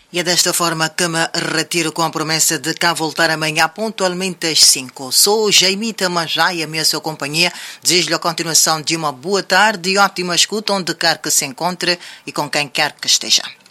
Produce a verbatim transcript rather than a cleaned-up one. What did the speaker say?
E é desta forma que me retiro com a promessa de cá voltar amanhã pontualmente às cinco. Sou Jaimita Majai, a minha sua companhia. Desejo-lhe a continuação de uma boa tarde e ótima escuta onde quer que se encontre e com quem quer que esteja.